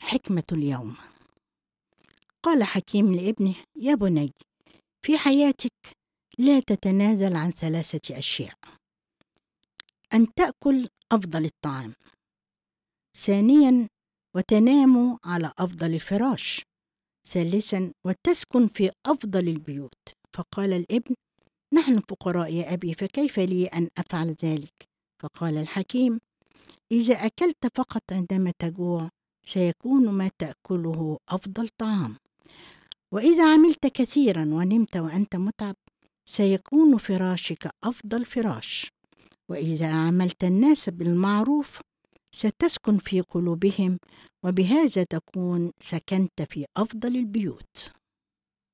حكمة اليوم. قال حكيم لابنه: يا بني، في حياتك لا تتنازل عن 3 أشياء: أن تأكل أفضل الطعام، ثانيا وتنام على أفضل الفراش، ثالثا وتسكن في أفضل البيوت. فقال الابن: نحن فقراء يا أبي، فكيف لي أن أفعل ذلك؟ فقال الحكيم: إذا أكلت فقط عندما تجوع سيكون ما تأكله أفضل طعام، وإذا عملت كثيرا ونمت وأنت متعب سيكون فراشك أفضل فراش، وإذا عاملت الناس بالمعروف ستسكن في قلوبهم، وبهذا تكون سكنت في أفضل البيوت.